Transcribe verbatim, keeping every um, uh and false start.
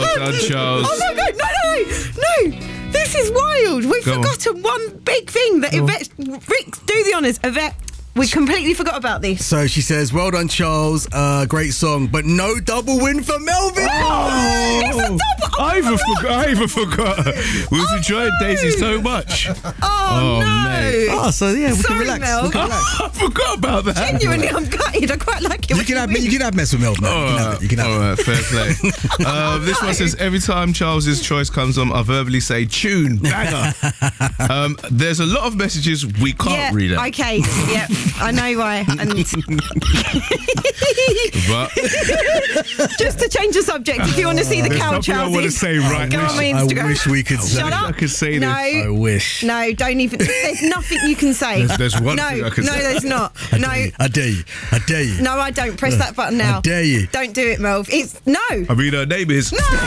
done, Charles. Oh my God, no, no, no. This is wild. We've Go forgotten on. one big thing that Yvette, Rick, do the honours, Yvette. We completely forgot about this. So she says, well done, Charles. Uh, great song, but no double win for Melvin. Oh, it's a double. Oh, I even forgot. I even forgot. We was Oh, enjoying no. Daisy so much. Oh, Oh, no. mate. Oh, so yeah, we Sorry, can relax. Mel. We can relax. I forgot about that. Genuinely, I'm gutted. I quite like it. You when can have win. you can have mess with Melvin. All You can have right, it. You can have all it. right, fair play. uh, this one says, every time Charles's choice comes on, I verbally say, tune, banger. um, there's a lot of messages we can't Yeah, read out. okay, yeah, I know why. And But just to change the subject, if you want to see the there's cow something I want to trousers, say right go now. on my I Instagram. wish we could say. Shut up. I could say no, this. I wish. No, don't even. There's nothing you can say. There's- there's one no, thing I can no, say. there's not. I No, dare you. I dare you. I dare you. no, I don't. Press that button now. I dare you. Don't do it, Melv. It's no. I mean, her name is. No.